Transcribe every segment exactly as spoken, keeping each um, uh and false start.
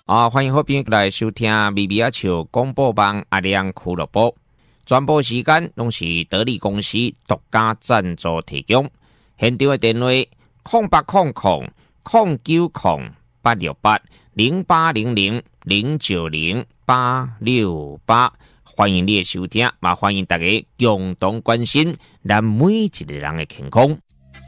啊，欢迎好朋友来收听咪咪啊笑广播网阿亮俱乐部，全部时间拢是得力公司独家赞助提供。现场的电话空八空空空九空八六八零八零零零九零八六八，欢迎你的收听，嘛欢迎大家共同关心咱每一个人的健康。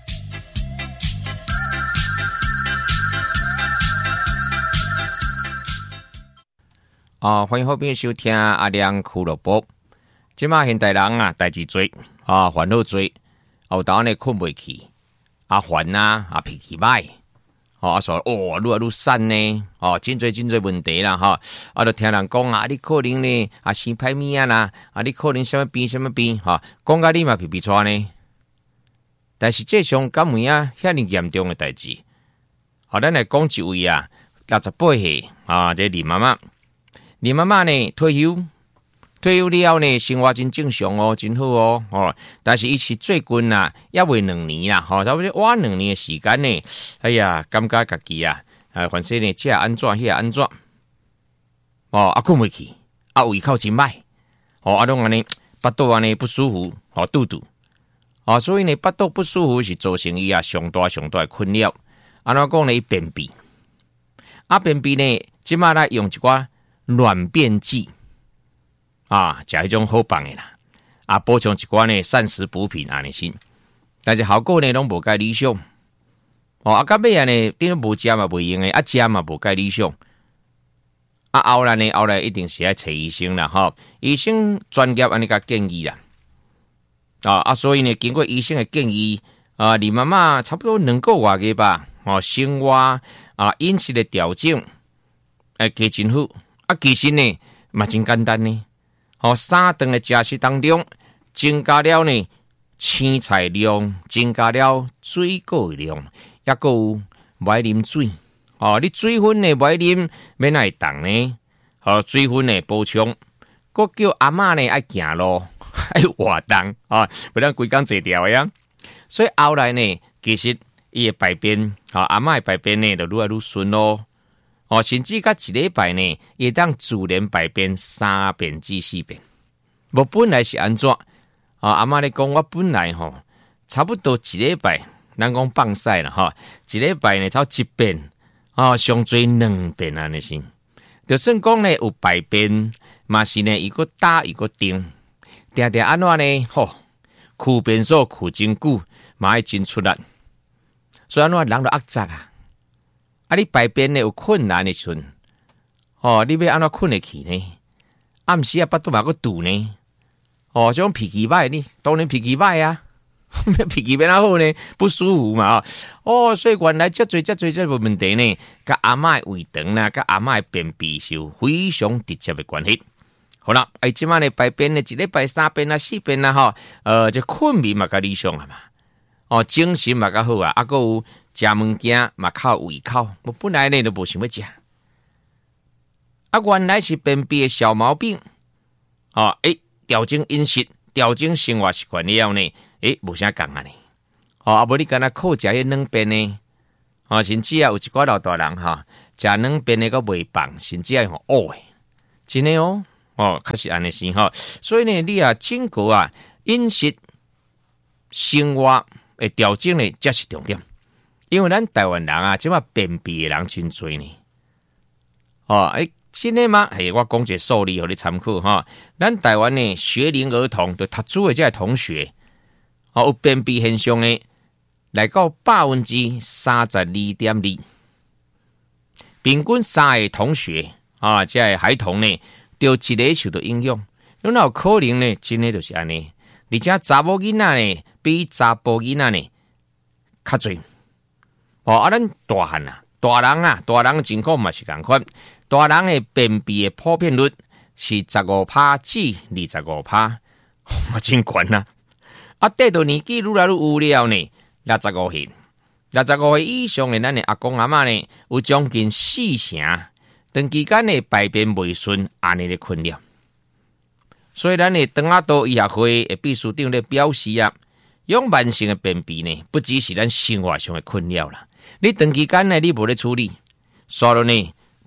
啊，欢迎好朋友收听阿亮俱乐部。即马现代人啊，代志多啊，烦恼多，有当呢困袂去，啊烦啊，啊脾气歹，哦啊说哦愈来愈瘦呢，哦真侪真侪问题啦哈，啊就听人讲啊，你可能呢啊生歹物啊啦，啊你可能什么病什么病哈，讲甲你嘛皮皮喘呢，但是这上敢有啊遐尼严重的代志，好，咱来讲一位啊六十八岁啊，这李妈妈。你妈妈呢退休，退休了呢，生活真正常哦，真好哦，哦，但是伊是最近啊，也未两年啦，吼、哦，差不多哇两年的时间呢，哎呀，感觉家己啊，啊，反正呢，这安怎，迄安怎，哦，啊，困袂去，啊，胃口真歹，哦，啊，拢安尼，腹肚安尼不舒服，哦，肚肚，哦，所以呢，腹肚不舒服是造成伊啊上大上大的困扰，安怎讲呢？便秘，啊，便秘呢，即马来用一寡。软便剂啊，食迄种好棒的啦，啊，补充一寡呢膳食补品安尼先，但是效果呢拢无介理想。哦，啊，到尾啊呢，点无食嘛袂用诶，啊食嘛无介理想。啊，后来呢，后来一定是要找医生啦，吼，医生专业安尼甲建议啦，啊啊，所以呢，经过医生的建议，啊，你妈妈差不多两个月个吧，哦，生活啊饮食的调整，诶，加真好。啊，其实呢，嘛真简单呢。哦，三顿的食食当中，增加了呢青菜量，增加了水果量，也个有爱啉水。哦，你水分呢爱啉，免爱动呢。哦，水分呢补充，佮叫阿嬷呢爱行路，爱活动啊，不然规工坐条呀。所以后来呢，其实伊的排便，啊、哦，阿嬷的排便呢就愈来愈顺咯。哦，甚至甲一礼拜呢，也当自然排便三遍至四遍。无本来是安怎？啊、哦，阿嬷咧讲，我本来吼、哦、差不多一礼拜，咱讲放屎啦吼，一礼拜呢超一遍，哦，上最两遍安尼先。就算讲呢有排便，嘛是呢伊个打伊个定，定定安怎呢？吼、哦，驱便所驱真久，嘛爱真出力，所以安怎人就压杂啊。啊！你排便呢有困难的时阵，哦，你要安怎困得去呢？暗时啊，腹肚嘛个堵呢？哦，这种脾气歹呢，当然脾气歹啊，脾气变哪好呢？不舒服嘛，哦，所以原来遮侪遮侪遮个问题呢，甲阿嬷胃肠啦，甲阿嬷便秘是有非常直接的关系。好啦，哎，即摆呢排便呢，一礼拜三遍啊、四遍啊，吼，呃，这困眠嘛较理想啊嘛，哦，精神嘛较好啊，啊，个有。食物件嘛靠胃口，我本来呢都无想要食，啊，原来是便秘的小毛病，哦，诶，调整饮食，调整生活习惯了呢，诶，无啥共啊呢，哦，啊，无你敢若靠食迄软便呢，哦，甚至啊有一寡老大人哈，食软便的个袂棒，甚至啊吼呕诶，真诶哦，哦，确实安尼是吼，所以呢，你啊，整个啊饮食生活诶调整呢，才是重点。因为咱台湾人啊，即马便秘的人真多呢。哦，诶，真的吗？嘿，我讲一个数字，互你参考哈。咱台湾呢，学龄儿童对读书的这些同学，哦，有便秘现象的，来到百分之三十二点二。平均三个同学啊，这些孩童呢，就一个受到影响。有哪有可能呢？真的就是安尼。而且查某囡仔呢，比查甫囡仔呢较侪。哦，啊，咱大汉啊，大人啊，大人的情况嘛是共款。大人的便秘的普遍率是十五趴至二十五趴，嘛真悬呐。啊，得到年纪愈来愈有了呢，六十五岁，六十五岁以上的咱的阿公阿嬷呢，有将近四成长期间的排便未顺，安尼的困扰。所以咱的长阿道医学会的秘书长咧表示啊，用慢性的便秘呢，不只是咱生活上的困扰啦。你长期间呢，你无咧处理，所以呢，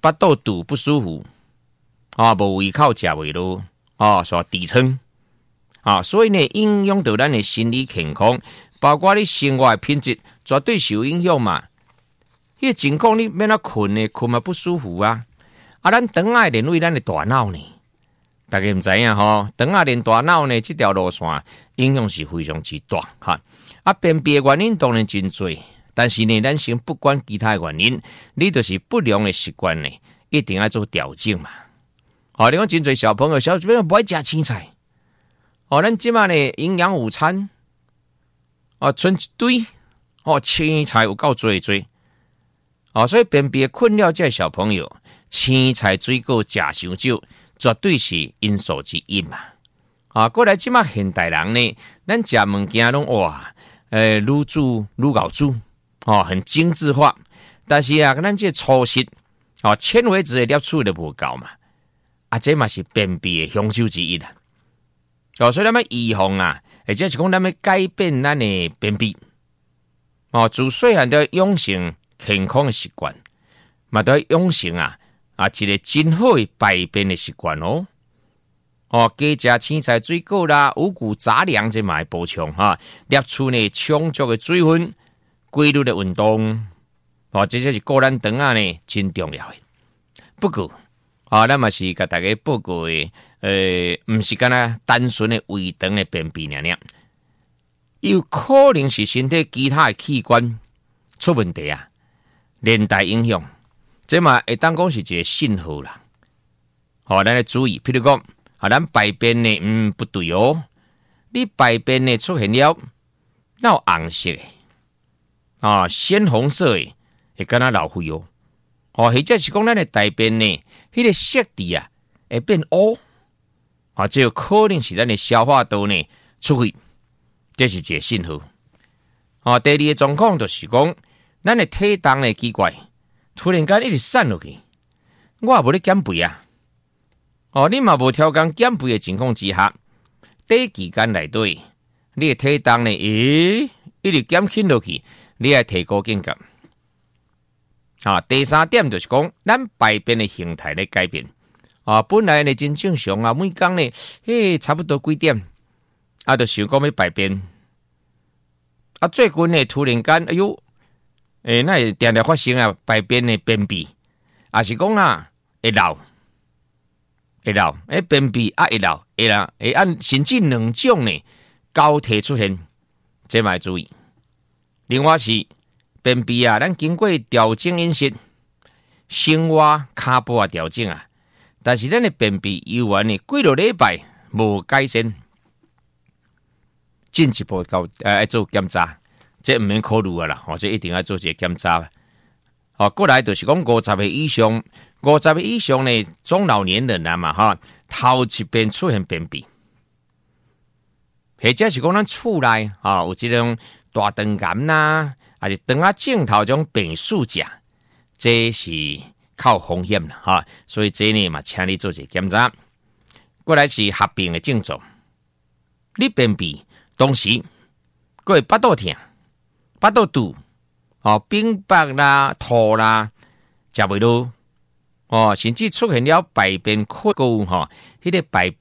腹肚肚不舒服，啊，无胃口食袂落，啊，所痔疮，啊，所以呢，影响到咱的心理健康，包括你生活的品质，绝对受影响嘛。迄个情况你免啊困呢，困嘛不舒服啊。啊，咱肠仔连为咱的大脑呢，大家唔知影吼，肠仔连大脑呢，这条路线影响是非常之大哈。啊，便秘的原因当然真多，但是呢，咱先不管其他原因，你就是不良的习惯呢，一定要做调整嘛。哦，你讲真多小朋友，小朋友不爱食青菜，哦，咱即马呢营养午餐，哦，剩一堆，哦，青菜有够多多。哦，所以便秘困扰这小朋友，青菜水果食伤少，绝对是因素之一嘛。啊，过来即马现代人呢，咱食物件拢哇，诶、呃，愈煮愈熬煮，哦，很精致化。但是啊，咱这粗食，哦，纤维质的摄取都无够嘛。啊，这嘛是便秘的凶手之一啦。哦，所以咱要预防啊，或者是讲咱要改变咱的便秘。哦，自细汉都要养成健康的习惯，嘛都要养成啊啊一个真好的排便的习惯哦。哦，加食青菜、水果啦、五谷杂粮这嘛来补充哈，摄取呢充足的水分，规律的运动，哦，这些是个人肠仔呢真重要的。不过，啊，咱嘛是甲大家报告的，呃，唔是干那单纯的胃肠的便秘尔尔，有可能是身体其他的器官出问题啊。连带影响，这嘛会当讲是一个信号啦。好、哦，咱来注意，譬如讲，啊，咱排便呢，嗯，不对哦。你排便呢出现了，那有红色的，啊，鲜红色的，会敢若老灰哦。哦，或者是讲咱的大便呢，迄、那个色地啊，会变乌，啊，这有可能是咱的消化道呢出血，这是一个信号。哦，第二个状况就是讲。咱的体重呢奇怪，突然间一直散落去，我也无咧减肥啊。哦，你嘛无调工减肥的情况之下，短期间内底，你的体重呢，诶、欸，一直减轻落去，你要提高警觉。啊，第三点就是讲，咱排便的形态咧改变。啊，本来呢真正常啊，每工呢，嘿，差不多几点，啊，就想讲要排便。啊，最近呢突然间，哎呦！诶，那会定定发生啊，排便的便秘，也是讲啊，会漏，会漏，诶，便秘啊会漏，会啦，会按甚至两种呢交替出现，这嘛要注意。另外是便秘啊，咱经过调整饮食、生活、脚步啊调整啊，但是咱的便秘依然呢，几落礼拜无改善，进一步到呃做检查。这唔免考虑啊啦，哦，这一定要做一个检查。哦，过来就是讲五十岁以上，五十岁以上呢，中老年人啊嘛，哈，头一遍出现便秘，或者是讲咱厝内啊有这种大肠癌呐，还是肠仔镜头这种病史者，这是靠风险啦，哈，所以这呢嘛，请你做一个检查。过来是合并的症状，你便秘，同时过会腹肚痛。腹肚肚，哦，冰白啦、吐啦，食袂落，哦，甚至出现了排便困垢，吼、哦，迄、那个排